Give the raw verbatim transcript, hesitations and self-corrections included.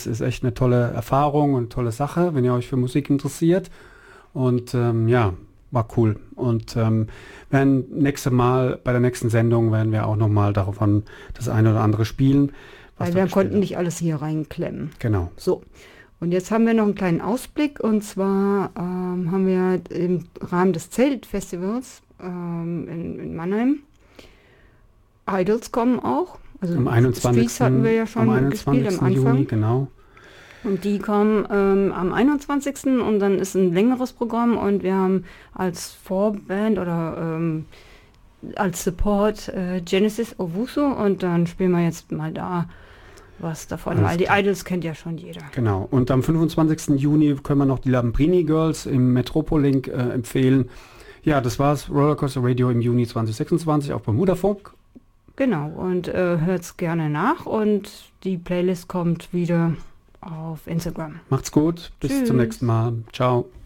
Es ist echt eine tolle Erfahrung und tolle Sache, wenn ihr euch für Musik interessiert. Und ähm, ja, war cool. Und ähm, werden nächste Mal, bei der nächsten Sendung, werden wir auch nochmal davon das eine oder andere spielen. Weil wir konnten nicht alles hier reinklemmen. Genau. So. Und jetzt haben wir noch einen kleinen Ausblick, und zwar ähm, haben wir im Rahmen des Zeltfestivals ähm, in, in Mannheim, Idols kommen auch. Also am einundzwanzigsten Streets hatten wir ja schon am gespielt am Anfang. Juni, genau. Und die kommen ähm, am einundzwanzigsten und dann ist ein längeres Programm, und wir haben als Vorband oder ähm, als Support äh, Genesis Owusu, und dann spielen wir jetzt mal da was davon, Alles weil die klar. Idols kennt ja schon jeder. Genau. Und am fünfundzwanzigsten Juni können wir noch die Lambrini Girls im Metropolilink äh, empfehlen. Ja, das war's. Rollercoaster Radio im Juni zwanzig sechsundzwanzig auf Bermudafunk. Genau, und äh, hört's gerne nach, und die Playlist kommt wieder auf Instagram. Macht's gut. Bis Tschüss. zum nächsten Mal. Ciao.